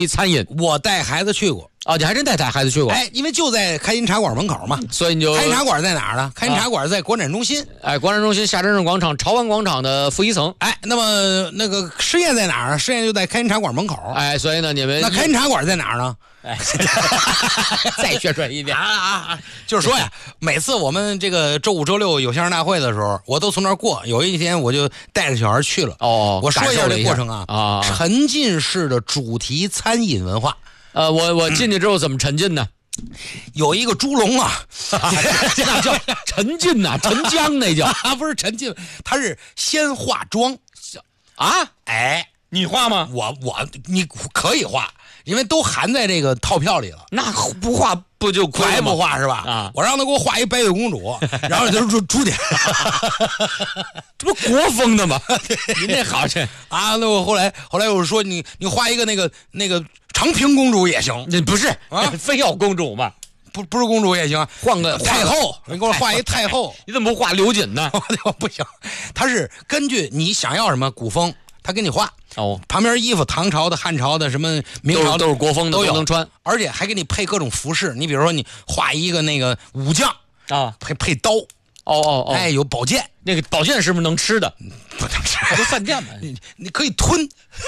餐饮， 我带孩子去过。 哦，你还真带孩子去过？ 哎，因为就在开心茶馆门口嘛， 所以你就开心茶馆在哪儿呢？开心茶馆在国展中心。 哎，国展中心下真正广场朝阳广场的负一层。 哎，那么那个试验在哪儿呢？试验就在开心茶馆门口。 哎，所以呢，你们那开心茶馆在哪儿呢？ 哎，再宣传一遍就是说呀，每次我们这个周5、周6有相声大会的时候，我都从那儿过。有一天我就带着小孩去了。 哦， 我说一下这过程啊， 沉浸式的主题餐饮文化。 我进去之后怎么沉浸呢？ 有一个猪笼啊， 那叫沉浸呐，沉江那叫不是沉浸，它是先化妆啊。 哎， 你画吗？ 你可以画，因为都含在这个套票里了。 那不画不就亏了吗？ 不画是吧？ 啊， 我让他给我画一白雪公主，然后就是猪点， 这不国风的吗？您这好这啊！那我后来我说你画一个那个长平公主也行， 那不是啊， 非要公主吗？ 不是公主也行， 换个太后，你给我画一太后， 你怎么不画刘瑾呢？ 不行，他是根据你想要什么古风，他给你画。 哦， 旁边衣服唐朝的、汉朝的、什么明朝的都是国风的， 都能穿， 而且还给你配各种服饰。你比如说，你画一个那个武将啊， 配刀。 哦， 哎，有宝剑。 那个宝剑是不是能吃的？ 不能吃， 不是饭店吗？ 你可以吞。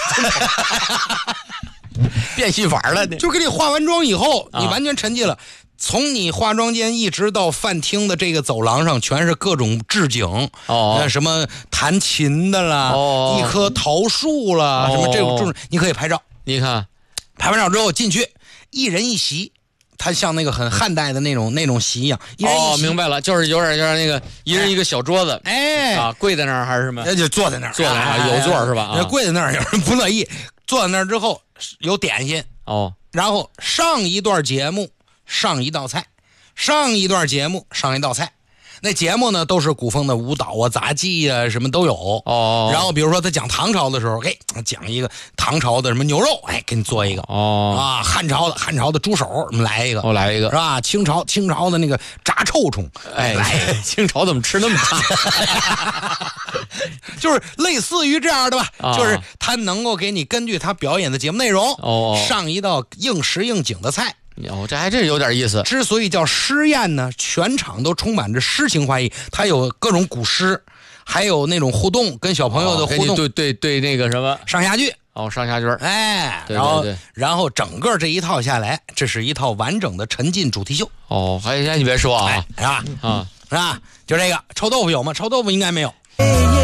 变戏法了， 就给你化完妆以后，你完全沉浸了。从你化妆间一直到饭厅的这个走廊上，全是各种置景。什么弹琴的啦，一棵桃树啦，什么这种你可以拍照。 你看， 拍完照之后进去，一人一席，它像那个很汉代的那种席一样，一人一席。 明白了，就是有点那个一人一个小桌子，跪在那儿还是什么？ 那就坐在那儿， 坐在那儿有座是吧？ 跪在那儿有人不乐意，坐在那儿之后有点心然后上一段节目。上一道菜，上一段节目，上一道菜，那节目呢都是古风的舞蹈啊、杂技啊，什么都有。然后比如说他讲唐朝的时候，讲一个唐朝的什么牛肉，给你做一个。汉朝的猪手，来一个， 来一个， 是吧？清朝的那个炸臭虫，来一个。 清朝怎么吃那么大？ 就是类似于这样的吧，就是他能够给你根据他表演的节目内容，上一道应时应景的菜。 这还真有点意思。 之所以叫诗宴呢，全场都充满着诗情画意，它有各种古诗，还有那种互动，跟小朋友的互动， 对那个什么上下句， 上下句， 然后整个这一套下来，这是一套完整的沉浸主题秀。 你别说是吧？就这个臭豆腐有吗？臭豆腐应该没有。